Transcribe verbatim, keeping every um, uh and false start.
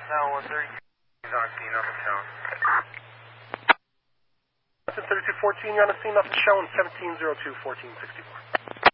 No, one thirty. He's on scene, nothing shown. thirty-two fourteen, you're on the scene, nothing showing. seventeen oh two, fourteen sixty-four.